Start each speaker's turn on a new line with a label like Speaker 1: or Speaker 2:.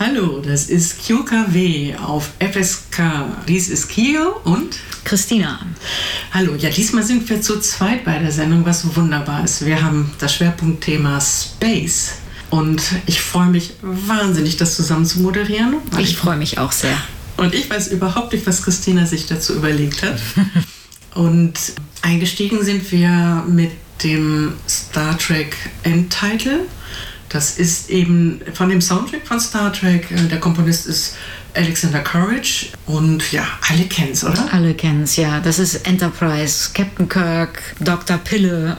Speaker 1: Hallo, das ist QKW auf FSK. Dies ist Kio und
Speaker 2: Christina.
Speaker 1: Hallo, ja, diesmal sind wir zu zweit bei der Sendung, was wunderbar ist. Wir haben das Schwerpunktthema Space und ich freue mich wahnsinnig, das zusammen zu moderieren.
Speaker 2: Ich freue mich auch sehr.
Speaker 1: Und ich weiß überhaupt nicht, was Christina sich dazu überlegt hat. Und eingestiegen sind wir mit dem Star Trek Endtitle. Das ist eben von dem Soundtrack von Star Trek. Der Komponist ist Alexander Courage. Und ja, alle kennen es, oder?
Speaker 2: Alle kennen es, ja. Das ist Enterprise, Captain Kirk, Dr. Pille